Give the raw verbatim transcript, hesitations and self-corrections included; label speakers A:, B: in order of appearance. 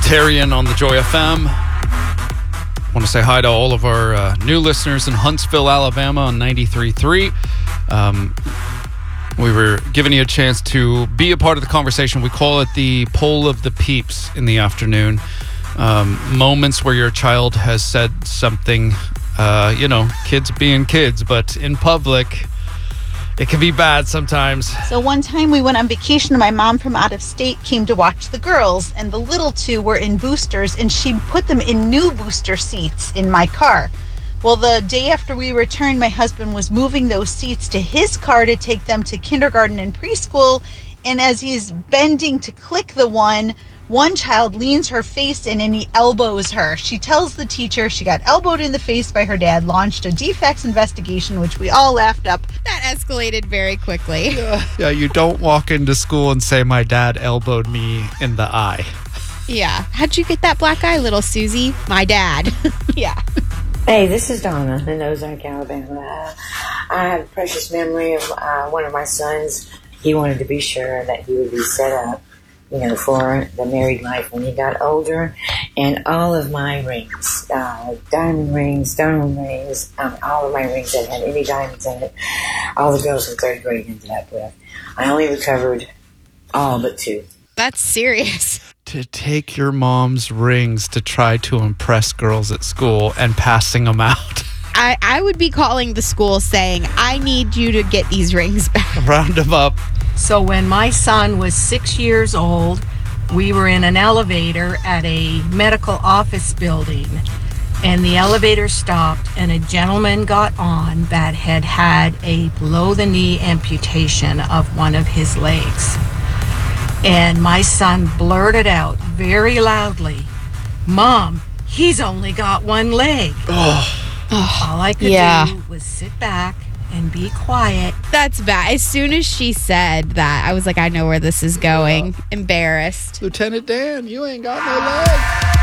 A: Tarian on the Joy F M. I want to say hi to all of our uh, new listeners in Huntsville, Alabama on ninety-three point three. Um, we were giving you a chance to be a part of the conversation. We call it the Poll of the Peeps in the afternoon. Um, moments where your child has said something, uh, you know, kids being kids, but in public, it can be bad sometimes.
B: So one time we went on vacation and my mom from out of state came to watch the girls, and the little two were in boosters, and she put them in new booster seats in my car. Well, the day after we returned, my husband was moving those seats to his car to take them to kindergarten and preschool, and as he's bending to click the one, one child leans her face in and he elbows her. She tells the teacher she got elbowed in the face by her dad, launched a defects investigation, which we all laughed up.
C: That escalated very quickly.
A: Yeah, yeah, you don't walk into school and say, my dad elbowed me in the eye.
C: Yeah. How'd you get that black eye, little Susie? My dad.
B: Yeah.
D: Hey, this is Donna in Ozark, Alabama. Uh, I have a precious memory of uh, one of my sons. He wanted to be sure that he would be set up, you know, for the married life when he got older. And all of my rings, uh, diamond rings, stone rings, um, all of my rings that had any diamonds in it, all the girls in third grade ended up with. I only recovered all but two.
C: That's serious.
A: To take your mom's rings to try to impress girls at school and passing them out.
C: I, I would be calling the school saying, I need you to get these rings back.
A: Round them up.
E: So when my son was six years old, we were in an elevator at a medical office building, and the elevator stopped, and a gentleman got on that had had a below-the-knee amputation of one of his legs. And my son blurted out very loudly, "Mom, he's only got one leg."
A: Oh.
E: All I could
C: Yeah.
E: do was sit back and be quiet.
C: That's bad. As soon as she said that, I was like, I know where this is going. Embarrassed.
A: Lieutenant Dan, you ain't got no legs.